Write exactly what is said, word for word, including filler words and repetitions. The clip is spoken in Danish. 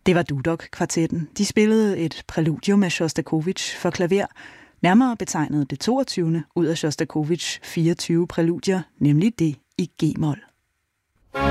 Det var Dudok-kvartetten. De spillede et præludium af Sjostakovitj for klaver, nærmere betegnet det toogtyvende ud af Sjostakovitjs fireogtyve præludier, nemlig det i G-mol.